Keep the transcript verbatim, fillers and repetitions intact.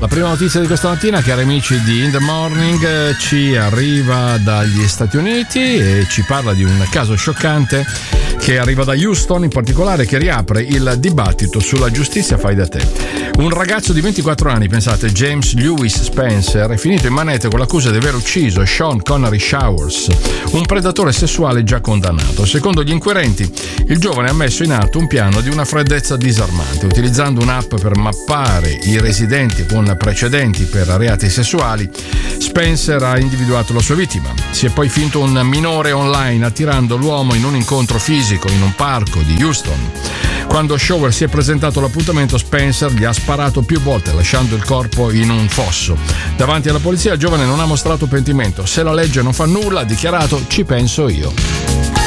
La prima notizia di questa mattina, cari amici di In The Morning, ci arriva dagli Stati Uniti e ci parla di un caso scioccante che arriva da Houston, in particolare, che riapre il dibattito sulla giustizia fai da te. Un ragazzo di ventiquattro anni, pensate, James Lewis Spencer, è finito in manette con l'accusa di aver ucciso Sean Connery Showers, un predatore sessuale già condannato. Secondo gli inquirenti, il giovane ha messo in atto un piano di una freddezza disarmante, utilizzando un'app per mappare i residenti con precedenti per reati sessuali. Spencer ha individuato la sua vittima. Si è poi finto un minore online, attirando l'uomo in un incontro fisico in un parco di Houston. Quando Shower si è presentato all'appuntamento, Spencer gli ha sparato più volte, lasciando il corpo in un fosso. Davanti alla polizia il giovane non ha mostrato pentimento. Se la legge non fa nulla, ha dichiarato: ci penso io.